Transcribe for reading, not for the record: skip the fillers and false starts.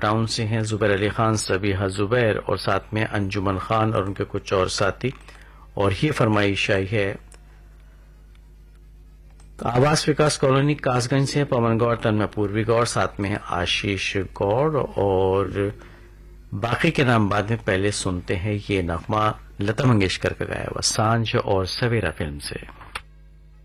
Town से हैं जुबैर अली खान, सबीहा जुबैर और साथ में अंजुमन खान और उनके कुछ और साथी। और ये फरमाइश आई है आवास विकास कॉलोनी कासगंज से पवन गौर, तन्मय पूर्वी गौर, साथ में है आशीष गौर और बाकी के नाम बाद में। पहले सुनते हैं ये नगमा लता मंगेशकर का गाया हुआ सांझ और सवेरा फिल्म से।